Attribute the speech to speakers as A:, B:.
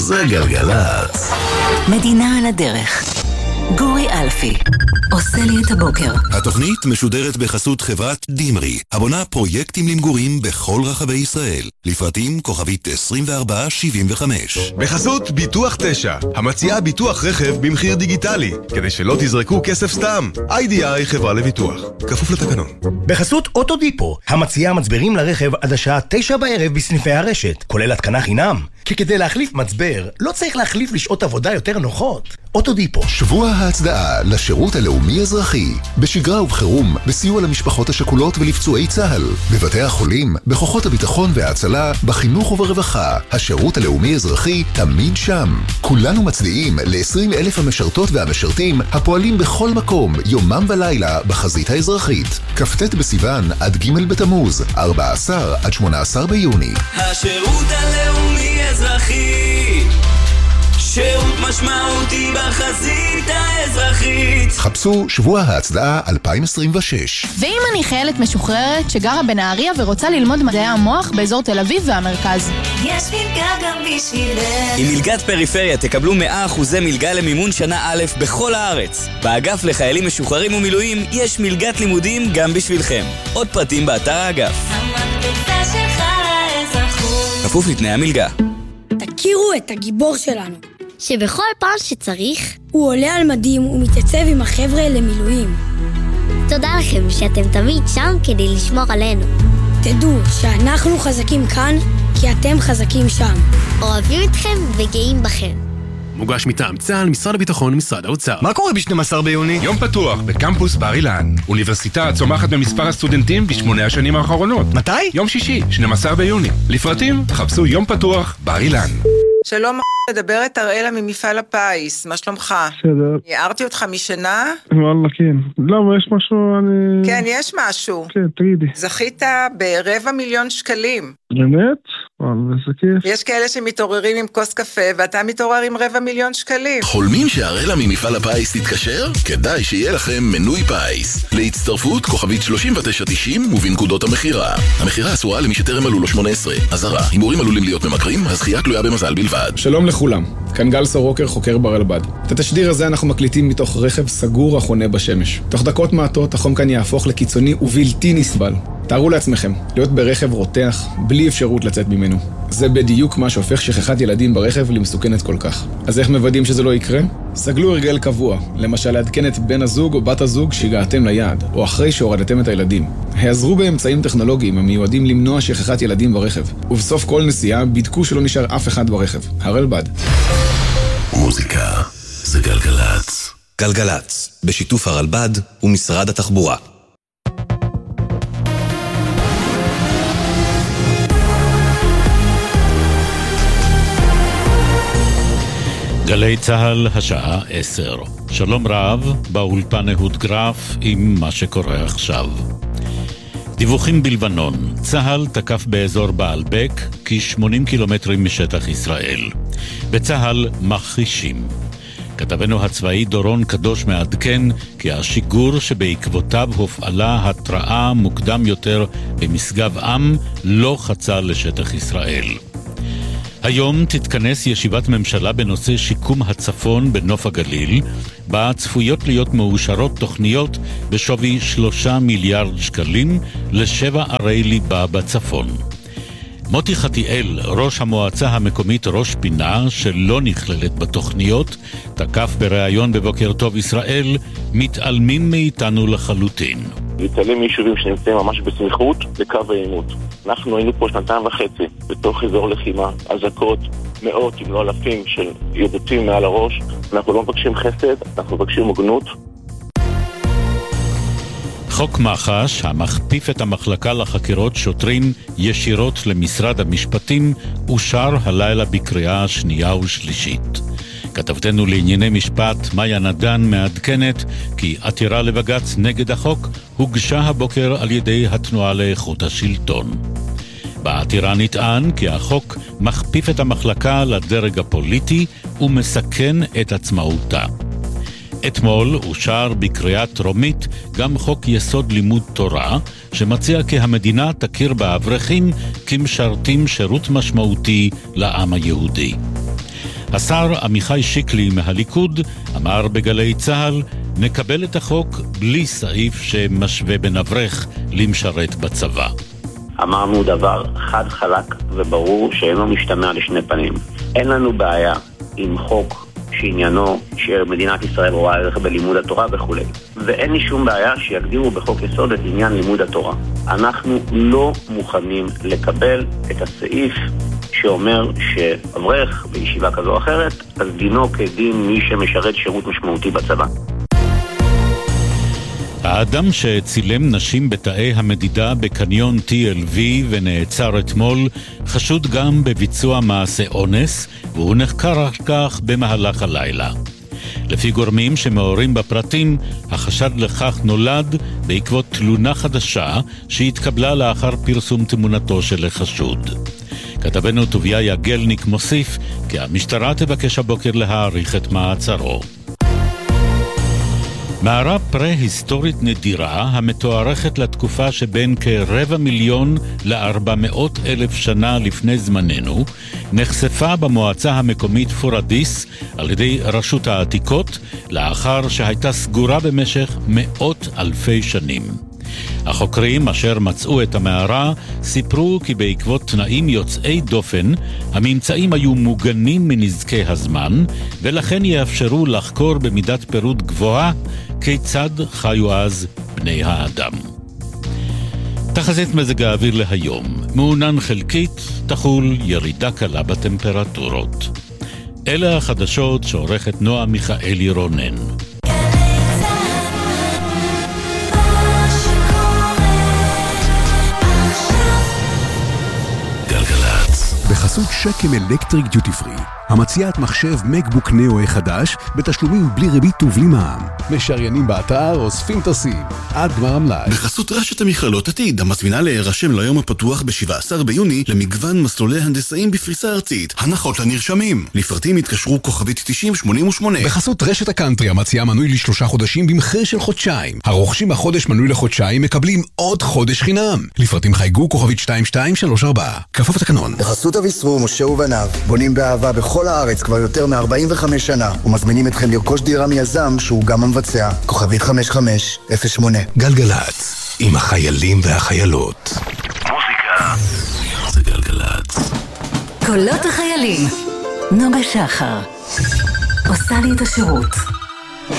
A: זה גלגלצ.
B: מדינה על הדרך. גורי אלפי עושה לי את הבוקר.
C: התוכנית משודרת בחסות חברת דימרי, הבונה פרויקטים למגורים בכל רחבי ישראל. לפרטים כוכבית 2475.
D: בחסות ביטוח 9, המציעה ביטוח רכב במחיר דיגיטלי, כדי שלא תזרקו כסף סתם. IDI חברה לביטוח, כפוף לתקנון.
E: בחסות אוטודיפו, המציעה מצברים לרכב עד השעה 9 בערב בסניפי הרשת, כולל התקנה חינם. כי כדי להחליף מצבר, לא צריך להחליף לשעות עבודה יותר נוחות. אוטודיפו.
F: שבוע ההצדעה לשירות הלאומי אזרחי, בשגרה ובחירום, בסיוע למשפחות השכולות ולפצועי צה"ל, בבתי החולים, בכוחות הביטחון וההצלה, בחינוך וברווחה. השירות הלאומי אזרחי תמיד שם. כולנו מצדיעים ל-20,000 המשרתות והמשרתים הפועלים בכל מקום, יומם ולילה, בחזית האזרחית. כ"ט בסיוון עד ג' בתמוז, 14 עד 18 ביוני.
G: השירות הלאומי אזרחי, שירות משמעותי בחזית האזרחית.
F: חפשו שבוע ההצדעה 2026.
H: ואם אני חיילת משוחררת שגרה בנהריה ורוצה ללמוד מדעי המוח באזור תל אביב והמרכז,
G: יש מלגה גם בשבילך. עם מלגת פריפריה תקבלו 100% מלגה למימון שנה א' בכל הארץ. באגף לחיילים משוחררים ומילואים יש מלגת לימודים גם בשבילכם. עוד פרטים באתר האגף. המקפצה שלך לאזרחות, כפוף לתנאי המלגה.
I: תכירו את הגיבור שלנו,
J: שבכל פעם שצריך
I: הוא עולה על מדים ומתייצב עם החבר'ה למילואים.
J: תודה לכם שאתם תמיד שם כדי לשמור עלינו.
I: תדעו שאנחנו חזקים כאן כי אתם חזקים שם.
J: אוהבים אתכם וגאים בכם.
K: מוגש מטעם צה"ל, משרד הביטחון, משרד האוצר.
E: מה קורה ב-12 ביוני?
D: יום פתוח בקמפוס בר אילן. אוניברסיטה צומחת במספר הסטודנטים ב8 השנים האחרונות.
E: מתי?
D: יום שישי, 12 ביוני. לפרטים, חפשו יום פתוח בר אילן.
L: שלום, מדברת אראלה ממפעל הפיס, מה שלומך?
M: בסדר.
L: הערתי אותך משנה?
M: וואלה, כן. למה, יש משהו, אני...
L: כן, יש משהו.
M: כן, תגידי.
L: זכית ב250,000 שקלים.
M: באמת? וואלה, זה כיף.
L: יש כאלה שמתעוררים עם כוס קפה, ואתה מתעורר עם 250,000 שקלים.
A: חולמים שהראלה ממפעל הפיס תתקשר? כדאי שיהיה לכם מנוי פיס. להצטרפות כוכבית 3990 ובנקודות המחירה. המחירה אסורה למי שטרם מלאו לו 18. אזהרה, הימורים עלולים להיות ממכרים, הזכייה תלויה במזל בלבד.
N: שלום לכולם, כאן גל סורוקר, חוקר ברלב"ד. את התשדיר הזה אנחנו מקליטים מתוך רכב סגור החונה בשמש. תוך דקות מעטות החום כאן יהפוך לקיצוני ובלתי נסבל. תארו לעצמכם, להיות ברכב רותח, בלי אפשרות לצאת ממנו. זה בדיוק מה שהופך שכחת ילדים ברכב למסוכנת כל כך. אז איך מוודאים שזה לא יקרה? סגלו הרגל קבוע, למשל לעדכן את בן הזוג או בת הזוג שהגעתם ליעד, או אחרי שהורדתם את הילדים. העזרו באמצעים טכנולוגיים המיועדים למנוע שכחת ילדים ברכב. ובסוף כל נסיעה בדקו שלא נשאר אף אחד ברכב. הרלב"ד.
A: מוזיקה זה גלגלצ.
O: גלגלצ, בשיתוף הרלב"ד ומשרד התחבורה.
P: גלי צהל, השעה 10. שלום רב, באולפן אהוד גרף עם מה שקורה עכשיו. דיווחים בלבנון, צהל תקף באזור בעלבק כ-80 קילומטרים משטח ישראל. בצהל מכחישים. כתבנו הצבאי דורון קדוש מעדכן כי השיגור שבעקבותיו הופעלה התראה מוקדם יותר במשגב עם לא חצה לשטח ישראל. היום תתכנס ישיבת ממשלה בנושא שיקום הצפון בנוף הגליל, בה צפויות להיות מאושרות תוכניות בשווי 3 מיליארד שקלים ל7 ערי ליבה בצפון. מוטי חתיאל, ראש המועצה המקומית ראש פינה, שלא נכללת בתוכניות, תקף בריאיון בבוקר טוב ישראל, מתעלמים מאיתנו לחלוטין.
Q: להתעלם מיישובים שנמצאים ממש בסמיכות לקו העימות. אנחנו היינו פה 2.5 בתוך אזור לחימה, אזעקות, מאות אם לא אלפים של ידועים מעל הראש. אנחנו לא מבקשים חסד, אנחנו מבקשים הוגנות.
P: חוק מח"ש, המכפיף את המחלקה לחקירות שוטרים ישירות למשרד המשפטים, אושר הלילה בקריאה שנייה ושלישית. כתבתנו לענייני משפט מאיה נדן מעדכנת כי עתירה לבג"ץ נגד החוק הוגשה הבוקר על ידי התנועה לאיכות השלטון. בעתירה נטען כי החוק מכפיף את המחלקה לדרג הפוליטי ומסכן את עצמאותה. אתמול אושר בקריאה טרומית גם חוק יסוד לימוד תורה, שמציע כי המדינה תכיר באברכים כמשרתים שירות משמעותי לעם היהודי. השר עמיחי שיקלי מהליכוד אמר בגלי צהל, נקבל את החוק בלי סעיף שמשווה בין אברך למשרת בצבא.
R: אמרנו דבר חד חלק וברור שאינו משתמע לשני פנים. אין לנו בעיה עם חוק שעניינו שמדינת ישראל רואה ערך בלימוד התורה וכו'. ואין לי שום בעיה שיגדירו בחוק יסוד את עניין לימוד התורה. אנחנו לא מוכנים לקבל את הסעיף שאומר שאברך בישיבה כזו או אחרת, אז דינו כדין מי שמשרת שירות משמעותי בצבא.
P: האדם שצילם נשים בתאי המדידה בקניון TLV ונעצר אתמול חשוד גם בביצוע מעשה אונס, והוא נחקר על כך במהלך הלילה. לפי גורמים שמעורים בפרטים, החשד לכך נולד בעקבות תלונה חדשה שהתקבלה לאחר פרסום תמונתו של החשוד. כתבנו טוביה יגלניק מוסיף כי המשטרה תבקש הבוקר להאריך את מעצרו. מערה פרה-היסטורית נדירה המתוארכת לתקופה שבין כ250,000 ל400,000 שנה לפני זמננו נחשפה במועצה המקומית פורדיס על ידי רשות העתיקות לאחר שהייתה סגורה במשך מאות אלפי שנים. החוקרים אשר מצאו את המערה סיפרו כי בעקבות תנאים יוצאי דופן הממצאים היו מוגנים מנזקי הזמן ולכן יאפשרו לחקור במידת פירוט גבוהה כיצד חיו אז בני האדם. תחזית מזג האוויר להיום, מעונן חלקית, תחול ירידה קלה בטמפרטורות. אלה החדשות שעורכת נועה מיכאלי רונן.
S: בחסות שקם אלקטריק דיוטי פרי, המציעת מחשב מקבוק נאו חדש בתשלומים בלי ריבית ובלי מע"מ. משריינים באתר, אוספים טסים עד גמר המלאי.
A: בחסות רשת המכללות עתיד, המזמינה להירשם ליום הפתוח ב-17 ביוני למגוון מסלולי הנדסאים בפריסה ארצית. הנחות לנרשמים. לפרטים התקשרו כוכבית 9088.
S: בחסות רשת הקאנטרי, המציעה מנוי ל3 חודשים במחיר של חודשיים. הרוכשים החודש מנוי לחודשיים מקבלים עוד חודש חינם. לפרטים חייגו כוכבית 2234. כפוף לתקנון.
T: בחסות אביסרו, משה ובניו, בונים באהבה בכל הארץ כבר יותר מ-45 שנה, ומזמינים אתכם לרכוש דירה מיזם שהוא גם המבצע. כוכבית 5508.
S: גלגלץ, עם החיילים והחיילות.
A: מוזיקה זה גלגלץ.
B: קולות החיילים. נוגה שחר עושה לי את השירות.